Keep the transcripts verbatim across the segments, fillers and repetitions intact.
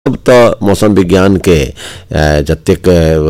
अब तो मौसम विज्ञान के जतेक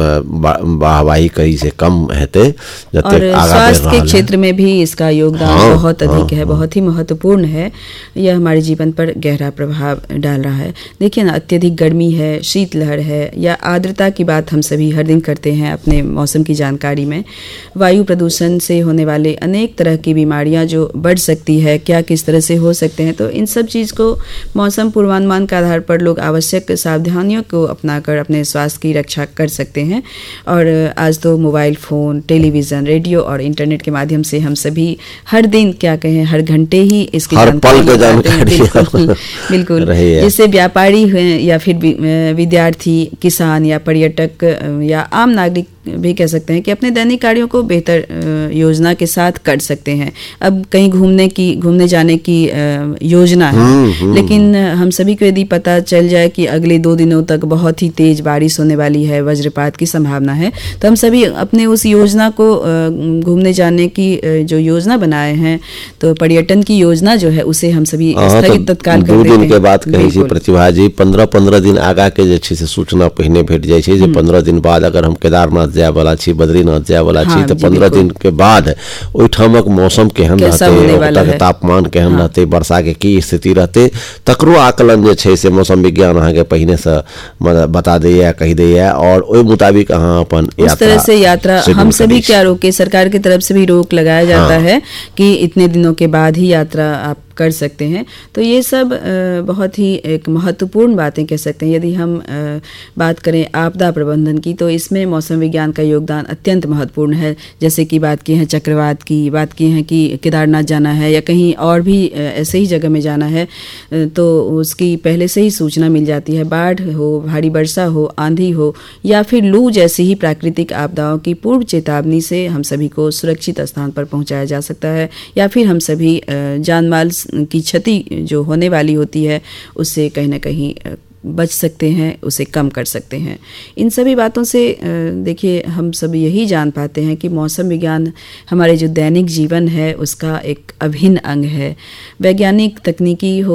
वाहवाही करी से कम हेते और स्वास्थ्य के क्षेत्र में भी इसका योगदान हाँ, बहुत अधिक हाँ, है, बहुत ही महत्वपूर्ण है। यह हमारे जीवन पर गहरा प्रभाव डाल रहा है। देखिए ना, अत्यधिक गर्मी है, शीतलहर है या आर्द्रता की बात हम सभी हर दिन करते हैं अपने मौसम की जानकारी में। वायु प्रदूषण से होने वाले अनेक तरह की बीमारियां जो बढ़ सकती है, क्या किस तरह से हो सकते हैं, तो इन सब चीज़ को मौसम पूर्वानुमान के आधार पर लोग आवश्यक सावधानियों को अपनाकर अपने स्वास्थ्य की रक्षा कर सकते हैं। और आज तो मोबाइल फ़ोन, टेलीविज़न, रेडियो और इंटरनेट के माध्यम से हम सभी हर दिन, क्या कहें, हर घंटे ही इसकी जानकारी बिल्कुल बिल्कुल जैसे व्यापारी हैं या फिर विद्यार्थी, किसान या पर्यटक या आम नागरिक भी कह सकते हैं कि अपने दैनिक कार्यों को बेहतर योजना के साथ कर सकते हैं। अब कहीं घूमने की घूमने जाने की योजना है, लेकिन हम सभी को यदि पता चल जाए कि अगले दो दिनों तक बहुत ही तेज बारिश होने वाली है, वज्रपात की संभावना है, तो हम सभी अपने उस योजना को, घूमने जाने की जो योजना बनाए हैं, तो पर्यटन की योजना जो है उसे हम सभी स्थगित तत्काल कर देते हैं। दो दिन के बाद कही छी प्रतिभा जी, पंद्रह पंद्रह दिन आगा के जे छै से सूचना पहिने भेट जाय छै जे पंद्रह दिन बाद अगर हम केदारनाथ जाय वाला छी, बद्रीनाथ जाय वाला छी, तो पंद्रह दिन के बाद ओइ ठामक मौसम केहन रहते, ओतक तापमान केहन रहते, वर्षा के की स्थिति रहते, तकरो आकलन जे छै से मौसम विज्ञान अहाँ के पहिने से बता दैया, कहि दैया, और ओइ मुताबिक अहाँ अपन उस तरह से यात्रा हम सभी क्या रोके, सरकार की तरफ से भी रोक लगाया जाता है कि इतने दिनों के बाद ही यात्रा आप कर सकते हैं। तो ये सब बहुत ही एक महत्वपूर्ण बातें कह सकते हैं। यदि हम बात करें आपदा प्रबंधन की, तो इसमें मौसम विज्ञान का योगदान अत्यंत महत्वपूर्ण है। जैसे कि बात की है चक्रवात की, बात की है कि केदारनाथ जाना है या कहीं और भी ऐसे ही जगह में जाना है, तो उसकी पहले से ही सूचना मिल जाती है। बाढ़ हो, भारी वर्षा हो, आंधी हो या फिर लू जैसी ही प्राकृतिक आपदाओं की पूर्व चेतावनी से हम सभी को सुरक्षित स्थान पर पहुंचाया जा सकता है, या फिर हम सभी जान माल की क्षति जो होने वाली होती है उससे कहीं ना कहीं बच सकते हैं, उसे कम कर सकते हैं। इन सभी बातों से देखिए हम सब यही जान पाते हैं कि मौसम विज्ञान हमारे जो दैनिक जीवन है उसका एक अभिन्न अंग है। वैज्ञानिक तकनीकी हो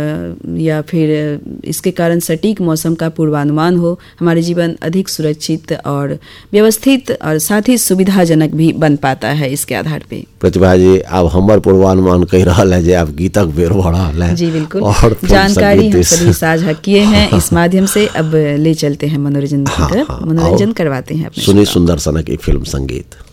या फिर इसके कारण सटीक मौसम का पूर्वानुमान हो, हमारे जीवन अधिक सुरक्षित और व्यवस्थित और साथ ही सुविधाजनक भी बन पाता है इसके आधार पे। प्रतिभा जी, अब हमार पूर्वानुमान कह रहा है जे आप गीतक बेर बढ़ा है। जी बिल्कुल, और जानकारी हम सभी साझा किए हैं इस माध्यम से। अब ले चलते हैं मनोरंजन की तरफ, मनोरंजन करवाते हैं। सुनी सुंदर सनक एक फिल्म संगीत।